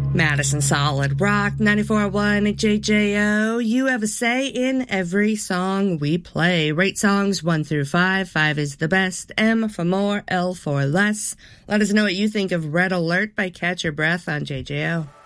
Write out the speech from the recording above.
Madison Solid Rock 94.1 at JJO. You have a say in every song we play. Rate songs 1 through 5. 5 is the best. M for more, L for less. Let us know what you think of Red Alert by Catch Your Breath on JJO.